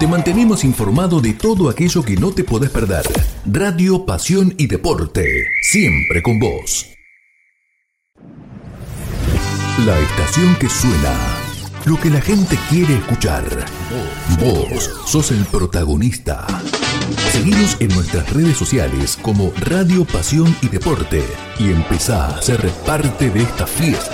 te mantenemos informado de todo aquello que no te podés perder. Radio, pasión y deporte, siempre con vos. La estación que suena, lo que la gente quiere escuchar. Vos sos el protagonista. Seguinos en nuestras redes sociales como Radio, Pasión y Deporte y empezá a ser parte de esta fiesta.